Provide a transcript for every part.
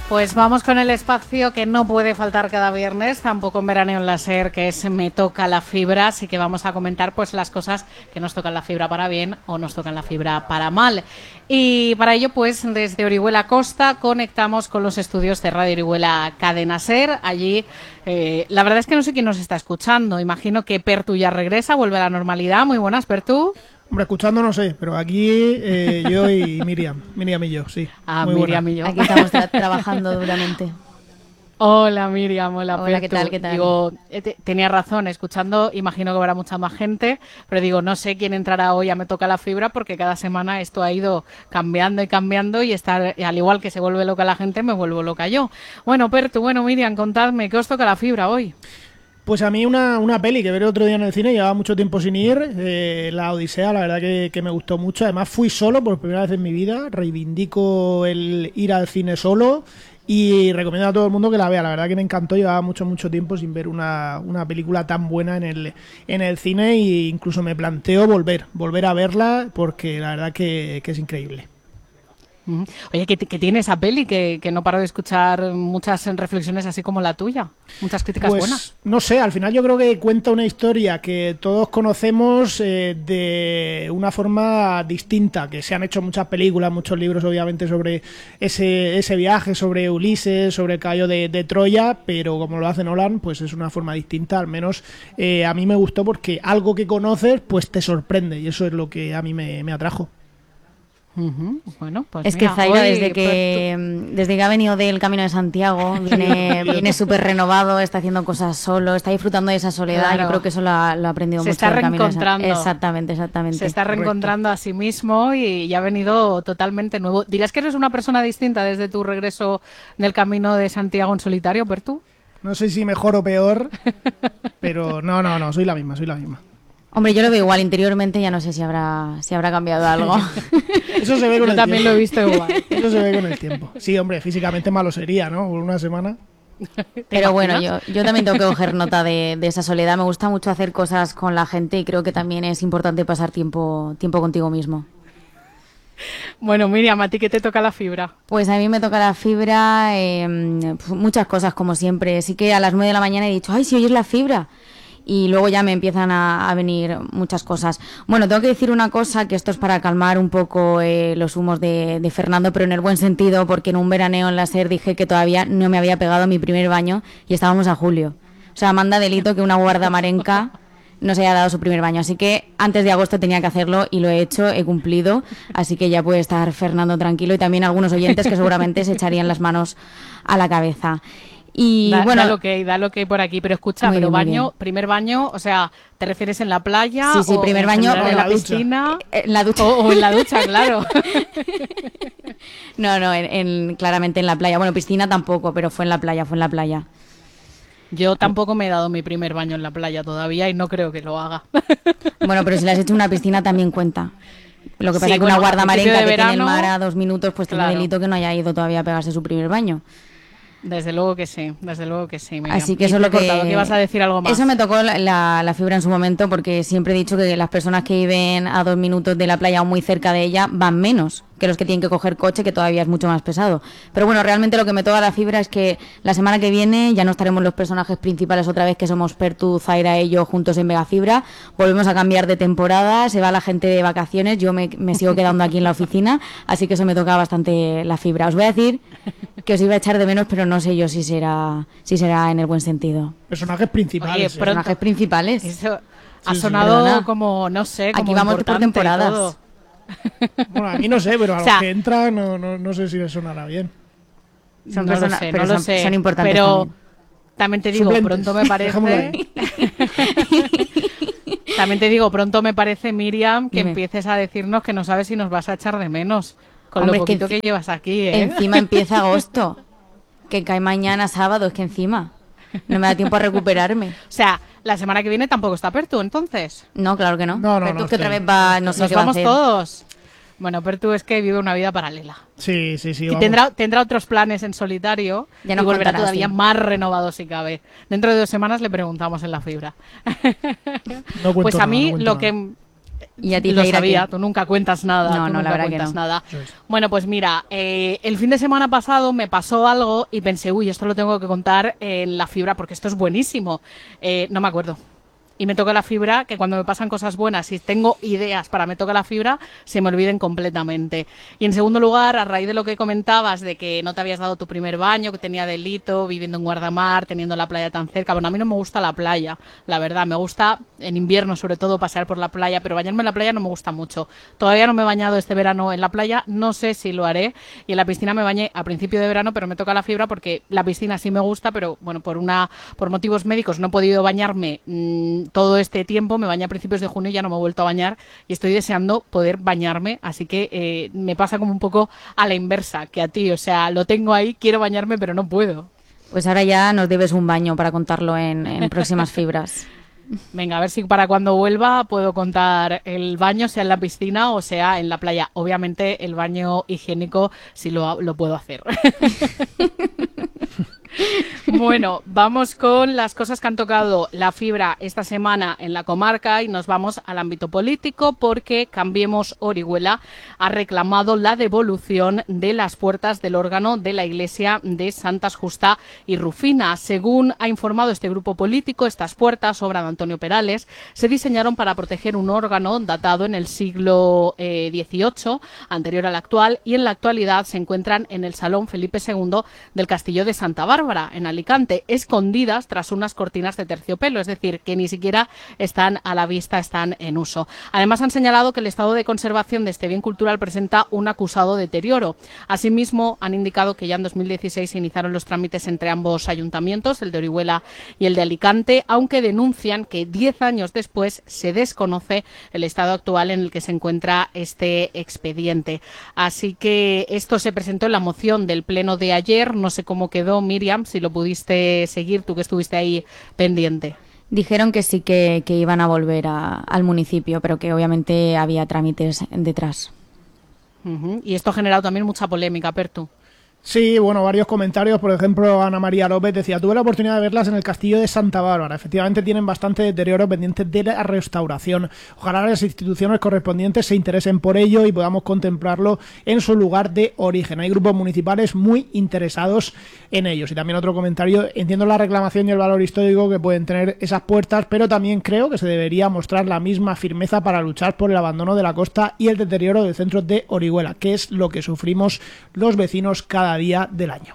Pues vamos con el espacio que no puede faltar cada viernes, tampoco en Veraneo en la SER, que es Me Toca la Fibra, así que vamos a comentar pues las cosas que nos tocan la fibra para bien o nos tocan la fibra para mal. Y para ello, pues desde Orihuela Costa conectamos con los estudios de Radio Orihuela Cadena SER. Allí, la verdad es que no sé quién nos está escuchando. Imagino que Pertu ya regresa, vuelve a la normalidad. Muy buenas, Pertu. Hombre, escuchando no sé, pero aquí yo y Miriam y yo, sí. Ah, muy Miriam buena. y yo. Aquí estamos trabajando duramente. Hola Miriam, hola Hola, Pertu. ¿qué tal? Digo, tenía razón, escuchando, imagino que habrá mucha más gente, pero digo, no sé quién entrará hoy a Me Toca la Fibra, porque cada semana esto ha ido cambiando y estar, al igual que se vuelve loca la gente, me vuelvo loca yo. Bueno, Pertu, Miriam, contadme, ¿qué os toca la fibra hoy? Pues a mí una peli que ver el otro día en el cine, llevaba mucho tiempo sin ir, La Odisea, la verdad que me gustó mucho. Además fui solo por primera vez en mi vida, reivindico el ir al cine solo y recomiendo a todo el mundo que la vea. La verdad que me encantó, llevaba mucho tiempo sin ver una película tan buena en el cine, e incluso me planteo volver a verla porque la verdad que es increíble. Oye, que tiene esa peli que no paro de escuchar muchas reflexiones así como la tuya, muchas críticas pues, buenas. No sé, al final yo creo que cuenta una historia que todos conocemos de una forma distinta, que se han hecho muchas películas, muchos libros obviamente sobre ese viaje, sobre Ulises, sobre el caballo de Troya, pero como lo hace Nolan, pues es una forma distinta, al menos a mí me gustó porque algo que conoces pues te sorprende y eso es lo que a mí me atrajo. Bueno, pues es mira, que Zaira, hoy, desde que ha venido del Camino de Santiago, viene súper renovado, está haciendo cosas solo, está disfrutando de esa soledad. Claro. Yo creo que eso lo ha aprendido Se mucho. está reencontrando. Exactamente. Se está reencontrando a sí mismo y ha venido totalmente nuevo. ¿Dirías que eres una persona distinta desde tu regreso del Camino de Santiago en solitario, Pertu? No sé si mejor o peor, pero no, soy la misma. Hombre, yo lo veo igual interiormente, ya no sé si habrá cambiado algo. Eso se ve con yo el también tiempo. Lo he visto igual. Eso se ve con el tiempo. Sí, hombre, físicamente malo sería, ¿no? Por una semana. Pero bueno, yo también tengo que coger nota de esa soledad. Me gusta mucho hacer cosas con la gente y creo que también es importante pasar tiempo contigo mismo. Bueno, Miriam, ¿a ti qué te toca la fibra? Pues a mí me toca la fibra, muchas cosas como siempre. Sí que a las 9 de la mañana he dicho, ¡ay, si oyes la fibra! Y luego ya me empiezan a venir muchas cosas. Bueno, tengo que decir una cosa, que esto es para calmar un poco los humos de Fernando, pero en el buen sentido, porque en un veraneo en la SER dije que todavía no me había pegado mi primer baño y estábamos a julio. O sea, manda delito que una guardamarenca no se haya dado su primer baño. Así que antes de agosto tenía que hacerlo y lo he hecho, he cumplido. Así que ya puede estar Fernando tranquilo y también algunos oyentes que seguramente se echarían las manos a la cabeza. Y bueno, da lo que hay por aquí, pero escucha, pero baño, primer baño, o sea, ¿te refieres en la playa? Sí, primer baño en la piscina, en la ducha. O en la ducha, claro. No, claramente en la playa. Bueno, piscina tampoco, pero fue en la playa. Yo tampoco me he dado mi primer baño en la playa todavía y no creo que lo haga. Bueno, pero si le has hecho una piscina también cuenta. Lo que pasa es que una guardamarenca que tiene el mar a 2 minutos, pues tiene delito que no haya ido todavía a pegarse su primer baño. Desde luego que sí, Miriam. Así que eso es lo que ibas a decir algo más. Eso me tocó la fibra en su momento, porque siempre he dicho que las personas que viven a 2 minutos de la playa o muy cerca de ella van menos que los que tienen que coger coche, que todavía es mucho más pesado. Pero bueno, realmente lo que me toca la fibra es que la semana que viene ya no estaremos los personajes principales otra vez, que somos Pertu, Zaira y yo juntos en Megafibra. Volvemos a cambiar de temporada, se va la gente de vacaciones, yo me sigo quedando aquí en la oficina, así que eso me toca bastante la fibra. Os voy a decir que os iba a echar de menos, pero no sé yo si será en el buen sentido. Personajes principales. Oye, personajes principales. Eso ha sonado como, no sé, como aquí vamos por temporadas. Bueno, a mí no sé, pero a los que entran no sé si les sonará bien. No lo sé. Son importantes. Pero también te digo, suplentes. Pronto me parece. También te digo, pronto me parece, Miriam, que empieces a decirnos que no sabes si nos vas a echar de menos. Con lo poquito que llevas aquí, ¿eh? Encima empieza agosto, que cae mañana sábado, es que encima no me da tiempo a recuperarme. O sea, la semana que viene tampoco está Pertu, entonces. No, claro que no. Pertu que otra vez va, no sé qué va a hacer. Nos vamos todos. Bueno, Pertu es que vive una vida paralela. Sí. Y tendrá otros planes en solitario y volverá todavía más renovado si cabe. Dentro de 2 semanas le preguntamos en la fibra. No pues a mí lo que Y a ti, Lo Zaira, sabía, ¿qué? tú nunca cuentas nada. No, tú no, la nunca verdad que cuentas no. nada. Eso es. Bueno, pues mira, el fin de semana pasado me pasó algo y pensé, uy, esto lo tengo que contar en la fibra porque esto es buenísimo. No me acuerdo. Y me toca la fibra, que cuando me pasan cosas buenas y tengo ideas para me toca la fibra, se me olviden completamente. Y en segundo lugar, a raíz de lo que comentabas, de que no te habías dado tu primer baño, que tenía delito, viviendo en Guardamar, teniendo la playa tan cerca. Bueno, a mí no me gusta la playa, la verdad. Me gusta en invierno, sobre todo, pasear por la playa, pero bañarme en la playa no me gusta mucho. Todavía no me he bañado este verano en la playa, no sé si lo haré. Y en la piscina me bañé a principio de verano, pero me toca la fibra porque la piscina sí me gusta, pero bueno, por motivos médicos no he podido bañarme todo este tiempo. Me bañé a principios de junio y ya no me he vuelto a bañar y estoy deseando poder bañarme, así que me pasa como un poco a la inversa que a ti, o sea, lo tengo ahí, quiero bañarme pero no puedo. Pues ahora ya nos debes un baño para contarlo en próximas fibras. Venga, a ver si para cuando vuelva puedo contar el baño, sea en la piscina o sea en la playa. Obviamente el baño higiénico sí lo puedo hacer. Bueno, vamos con las cosas que han tocado la fibra esta semana en la comarca y nos vamos al ámbito político porque Cambiemos Orihuela ha reclamado la devolución de las puertas del órgano de la iglesia de Santas Justa y Rufina. Según ha informado este grupo político, estas puertas, obra de Antonio Perales, se diseñaron para proteger un órgano datado en el siglo XVIII, anterior al actual, y en la actualidad se encuentran en el Salón Felipe II del Castillo de Santa Bárbara, en Alicante, escondidas tras unas cortinas de terciopelo, es decir, que ni siquiera están a la vista, están en uso. Además, han señalado que el estado de conservación de este bien cultural presenta un acusado deterioro. Asimismo, han indicado que ya en 2016 se iniciaron los trámites entre ambos ayuntamientos, el de Orihuela y el de Alicante, aunque denuncian que 10 años después se desconoce el estado actual en el que se encuentra este expediente. Así que esto se presentó en la moción del pleno de ayer. No sé cómo quedó, Miriam, si lo pudiste seguir, tú que estuviste ahí pendiente. Dijeron que sí que iban a volver al municipio, pero que obviamente había trámites detrás. Y esto ha generado también mucha polémica, Pertu. Sí, bueno, varios comentarios. Por ejemplo, Ana María López decía: tuve la oportunidad de verlas en el castillo de Santa Bárbara. Efectivamente tienen bastante deterioro pendientes de la restauración. Ojalá las instituciones correspondientes se interesen por ello y podamos contemplarlo en su lugar de origen. Hay grupos municipales muy interesados en ellos. Y también otro comentario: entiendo la reclamación y el valor histórico que pueden tener esas puertas, pero también creo que se debería mostrar la misma firmeza para luchar por el abandono de la costa y el deterioro del centro de Orihuela, que es lo que sufrimos los vecinos cada día del año.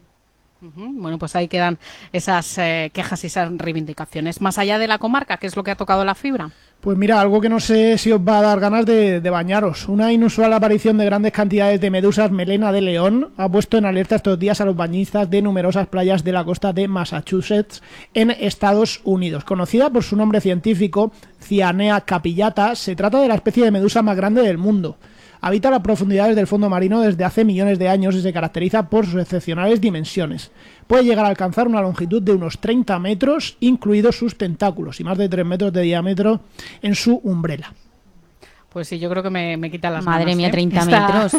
Bueno, pues ahí quedan esas quejas y esas reivindicaciones. Más allá de la comarca, ¿qué es lo que ha tocado la fibra? Pues mira, algo que no sé si os va a dar ganas de bañaros. Una inusual aparición de grandes cantidades de medusas melena de león ha puesto en alerta estos días a los bañistas de numerosas playas de la costa de Massachusetts en Estados Unidos. Conocida por su nombre científico, Cyanea capillata, se trata de la especie de medusa más grande del mundo. Habita las profundidades del fondo marino desde hace millones de años y se caracteriza por sus excepcionales dimensiones. Puede llegar a alcanzar una longitud de unos 30 metros, incluidos sus tentáculos, y más de 3 metros de diámetro en su umbrela. Pues sí, yo creo que me quita las Madre ganas, mía, 30 metros.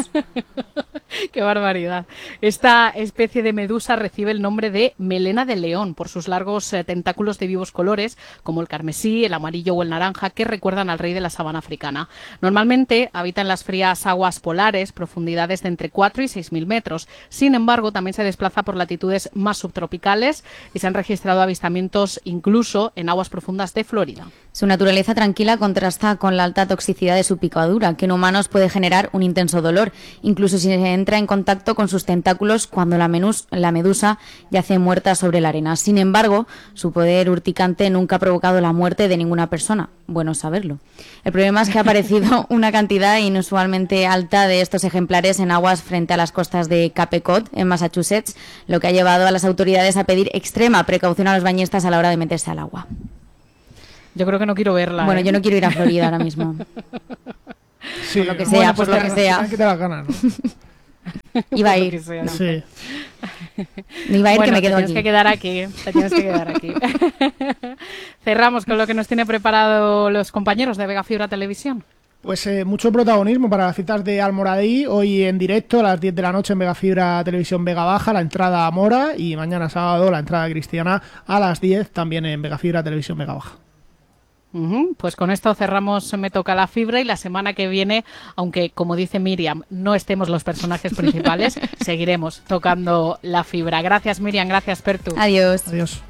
¡Qué barbaridad! Esta especie de medusa recibe el nombre de melena de león por sus largos tentáculos de vivos colores, como el carmesí, el amarillo o el naranja, que recuerdan al rey de la sabana africana. Normalmente habita en las frías aguas polares, profundidades de entre 4 y 6.000 metros. Sin embargo, también se desplaza por latitudes más subtropicales y se han registrado avistamientos incluso en aguas profundas de Florida. Su naturaleza tranquila contrasta con la alta toxicidad de su picadura, que en humanos puede generar un intenso dolor, incluso si se entra en contacto con sus tentáculos cuando la medusa yace muerta sobre la arena. Sin embargo, su poder urticante nunca ha provocado la muerte de ninguna persona. Bueno saberlo. El problema es que ha aparecido una cantidad inusualmente alta de estos ejemplares en aguas frente a las costas de Cape Cod, en Massachusetts, lo que ha llevado a las autoridades a pedir extrema precaución a los bañistas a la hora de meterse al agua. Yo creo que no quiero verla. Bueno, yo no quiero ir a Florida ahora mismo. Sí, por lo que sea, pues por lo que sea. Que te las ganas, ¿no? Iba a ir. Sea, ¿no? Sí. No iba a ir, bueno, que me quedo te aquí. tienes que quedar aquí. Cerramos con lo que nos tiene preparado los compañeros de Vega Fibra Televisión. Pues mucho protagonismo para las citas de Almoradí, hoy en directo a las 10 de la noche en Vega Fibra Televisión Vega Baja, la entrada a Mora, y mañana sábado la entrada cristiana a las 10 también en Vega Fibra Televisión Vega Baja. Pues con esto cerramos Me toca la fibra y la semana que viene, aunque como dice Miriam, no estemos los personajes principales, seguiremos tocando la fibra. Gracias Miriam, gracias Pertu. Adiós. Adiós.